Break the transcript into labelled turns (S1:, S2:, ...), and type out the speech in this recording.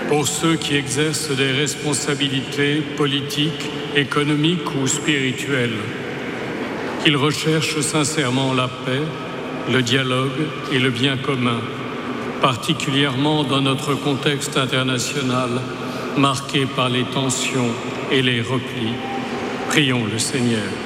S1: Pour ceux qui exercent des responsabilités politiques, économiques ou spirituelles, qu'ils recherchent sincèrement la paix, le dialogue et le bien commun, particulièrement dans notre contexte international marqué par les tensions et les replis. Prions le Seigneur.